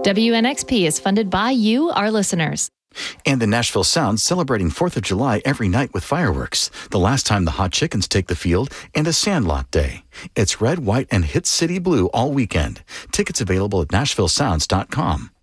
WNXP is funded by you, our listeners. And the Nashville Sound celebrating 4th of July every night with fireworks. The last time the Hot Chickens take the field, and a Sandlot Day. It's red, white, and Hit City Blue all weekend. Tickets available at NashvilleSounds.com.